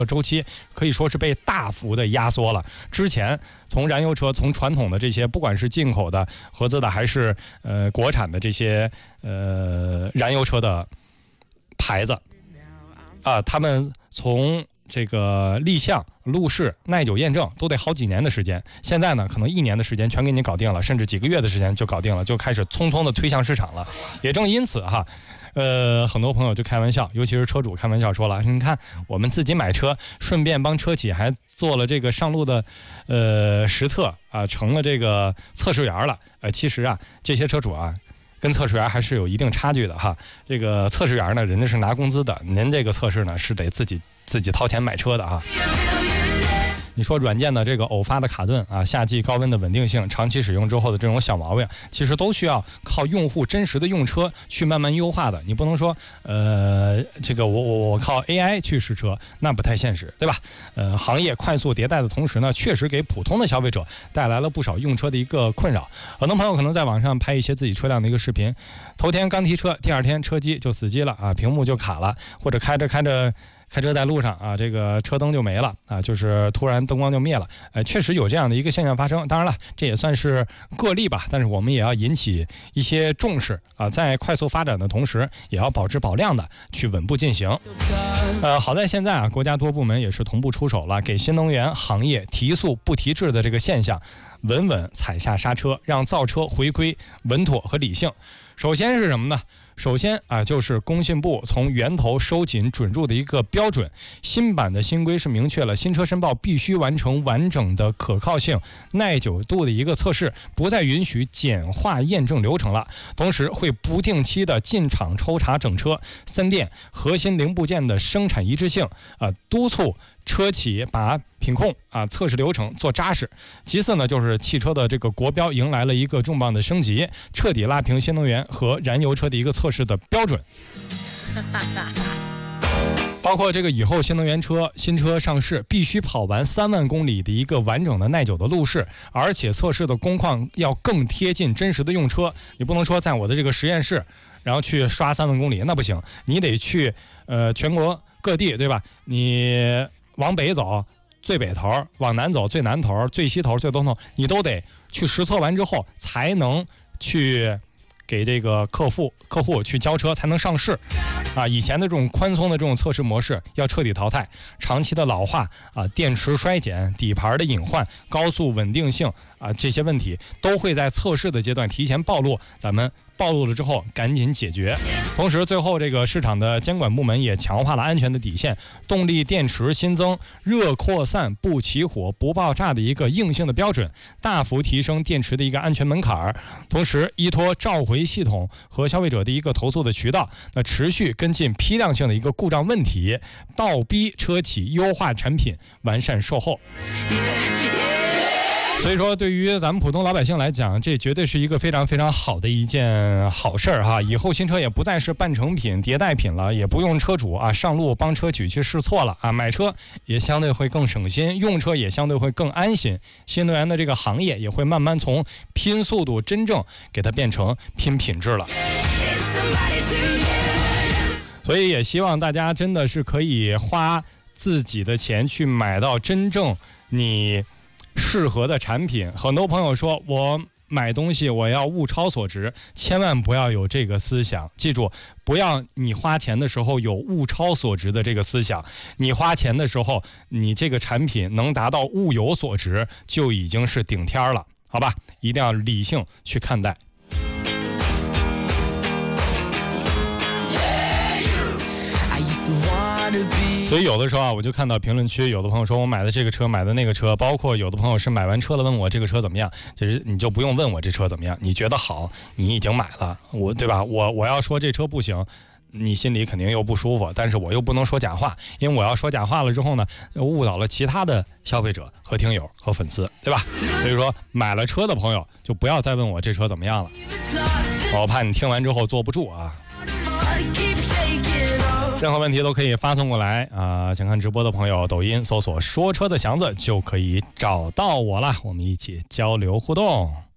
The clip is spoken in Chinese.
周期可以说是被大幅的压缩了。之前从燃油车，从传统的这些，不管是进口的、合资的，还是国产的这些燃油车的牌子啊，他们从这个立项、路试、耐久验证都得好几年的时间。现在呢，可能1年的时间全给你搞定了，甚至几个月的时间就搞定了，就开始匆匆的推向市场了。也正因此哈。很多朋友就开玩笑，尤其是车主开玩笑说了，你看我们自己买车，顺便帮车企还做了这个上路的实测啊，成了这个测试员了。其实啊，这些车主啊，跟测试员还是有一定差距的哈。这个测试员呢，人家是拿工资的，您这个测试呢是得自己掏钱买车的啊。你说软件的这个偶发的卡顿啊，夏季高温的稳定性，长期使用之后的这种小毛病，其实都需要靠用户真实的用车去慢慢优化的。你不能说这个我靠 AI 去试车，那不太现实，对吧？行业快速迭代的同时呢，确实给普通的消费者带来了不少用车的一个困扰。很多朋友可能在网上拍一些自己车辆的一个视频，头天刚提车，第2天车机就死机了啊，屏幕就卡了，或者开车在路上啊，这个车灯就没了啊，就是突然灯光就灭了。确实有这样的一个现象发生。当然了，这也算是个例吧，但是我们也要引起一些重视啊，在快速发展的同时，也要保质保量的去稳步进行。好在现在啊，国家多部门也是同步出手了，给新能源行业提速不提质的这个现象，稳稳踩下刹车，让造车回归稳妥和理性。首先是什么呢？首先啊，就是工信部从源头收紧准入的一个标准。新版的新规是明确了新车申报必须完成完整的可靠性、耐久度的一个测试，不再允许简化验证流程了。同时会不定期的进厂抽查整车、3电核心零部件的生产一致性督促车企把品控测试流程做扎实。其次呢，就是汽车的这个国标迎来了一个重磅的升级，彻底拉平新能源和燃油车的一个测试的标准。包括这个以后新能源车新车上市必须跑完3万公里的一个完整的耐久的路试，而且测试的工况要更贴近真实的用车。你不能说在我的这个实验室然后去刷3万公里，那不行，你得去全国各地，对吧？你往北走最北头，往南走最南头，最西头最东头，你都得去实测完之后才能去给这个客户去交车，才能上市啊！以前的这种宽松的这种测试模式要彻底淘汰，长期的老化啊，电池衰减、底盘的隐患、高速稳定性啊，这些问题都会在测试的阶段提前暴露，咱们暴露了之后赶紧解决。同时最后这个市场的监管部门也强化了安全的底线，动力电池新增热扩散不起火不爆炸的一个硬性的标准，大幅提升电池的一个安全门槛。同时依托召回系统和消费者的一个投诉的渠道，那持续跟进批量性的一个故障问题，倒逼车企优化产品，完善售后。所以说对于咱们普通老百姓来讲，这绝对是一个非常非常好的一件好事儿哈。以后新车也不再是半成品迭代品了，也不用车主上路帮车企去试错了买车也相对会更省心，用车也相对会更安心。新能源的这个行业也会慢慢从拼速度真正给它变成拼品质了。所以也希望大家真的是可以花自己的钱去买到真正你适合的产品。很多朋友说我买东西我要物超所值，千万不要有这个思想。记住，不要你花钱的时候有物超所值的这个思想，你花钱的时候你这个产品能达到物有所值就已经是顶天了，好吧？一定要理性去看待。所以有的时候我就看到评论区有的朋友说我买的这个车买的那个车，包括有的朋友是买完车了问我这个车怎么样，其实你就不用问我这车怎么样，你觉得好你已经买了，对吧？我要说这车不行，你心里肯定又不舒服，但是我又不能说假话，因为我要说假话了之后呢，误导了其他的消费者和听友和粉丝，对吧？所以说买了车的朋友就不要再问我这车怎么样了，我怕你听完之后坐不住啊。任何问题都可以发送过来想看直播的朋友抖音搜索说车的祥子就可以找到我了，我们一起交流互动。